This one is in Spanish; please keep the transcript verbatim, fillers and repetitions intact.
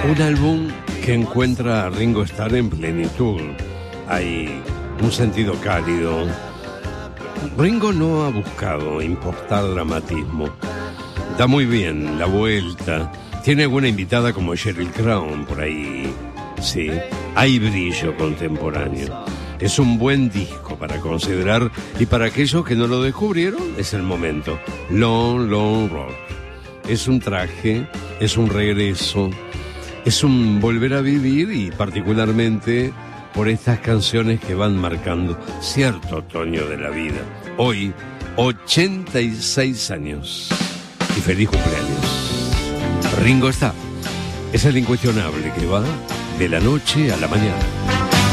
Un álbum que encuentra a Ringo Starr en plenitud. Hay un sentido cálido. Ringo no ha buscado importar dramatismo. Da muy bien la vuelta. Tiene buena invitada como Sheryl Crow por ahí. Sí, hay brillo contemporáneo. Es un buen disco para considerar, y para aquellos que no lo descubrieron es el momento. Long, Long Road. Es un traje, es un regreso, es un volver a vivir, y particularmente por estas canciones que van marcando cierto otoño de la vida. Hoy, ochenta y seis años. Y feliz cumpleaños. Ringo Starr es el incuestionable que va de la noche a la mañana.